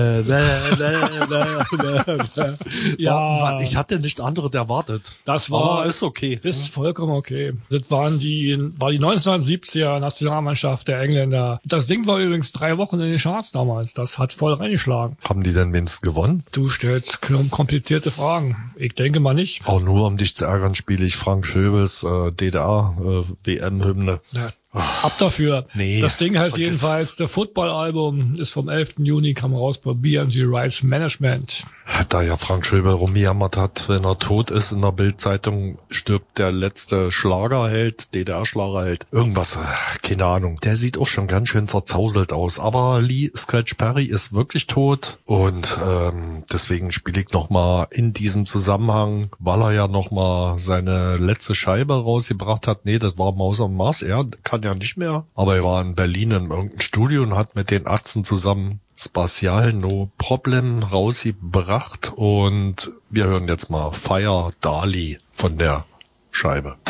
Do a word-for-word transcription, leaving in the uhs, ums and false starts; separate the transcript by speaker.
Speaker 1: Ja, ich hatte nicht anderes erwartet.
Speaker 2: Das war,
Speaker 1: aber ist okay.
Speaker 2: Ist vollkommen okay. Das waren die, war die neunzehnhundertsiebziger Nationalmannschaft der Engländer. Das Ding war übrigens drei Wochen in den Charts damals. Das hat voll reingeschlagen.
Speaker 1: Haben die denn wenigstens gewonnen?
Speaker 2: Du stellst komplizierte Fragen. Ich denke mal nicht.
Speaker 1: Auch nur um dich zu ärgern, spiele ich Frank Schöbels äh, D D R äh, W M-Hymne.
Speaker 2: Ja. Ab dafür.
Speaker 1: Nee,
Speaker 2: das Ding heißt
Speaker 1: vergiss.
Speaker 2: jedenfalls, der Football-Album ist vom elften Juni, kam raus bei B M G Rights Management.
Speaker 1: Da ja Frank Schöbel rumgejammert hat, wenn er tot ist in der Bild-Zeitung, stirbt der letzte Schlagerheld, D D R-Schlagerheld. Irgendwas, keine Ahnung. Der sieht auch schon ganz schön zerzauselt aus. Aber Lee Scratch Perry ist wirklich tot und ähm, deswegen spiele ich nochmal in diesem Zusammenhang, weil er ja nochmal seine letzte Scheibe rausgebracht hat. Nee, das war Maus am Mars. Er kann ja nicht mehr. Aber er war in Berlin in irgendeinem Studio und hat mit den Atzen zusammen Spatial No Problem rausgebracht. Und wir hören jetzt mal Fire Dali von der Scheibe.